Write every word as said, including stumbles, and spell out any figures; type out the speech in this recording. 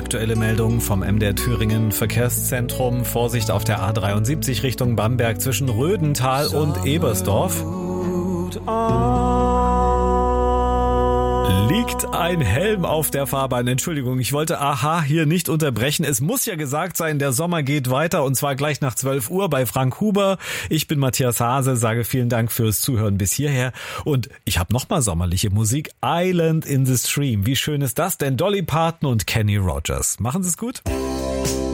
aktuelle Meldung vom M D R Thüringen Verkehrszentrum. Vorsicht auf der A dreiundsiebzig Richtung Bamberg zwischen Rödental und Ebersdorf. Liegt ein Helm auf der Fahrbahn. Entschuldigung, ich wollte Aha hier nicht unterbrechen. Es muss ja gesagt sein, der Sommer geht weiter und zwar gleich nach zwölf Uhr bei Frank Huber. Ich bin Matthias Hase, sage vielen Dank fürs Zuhören bis hierher. Und ich habe nochmal sommerliche Musik. Island in the Stream. Wie schön ist das denn? Dolly Parton und Kenny Rogers. Machen Sie es gut.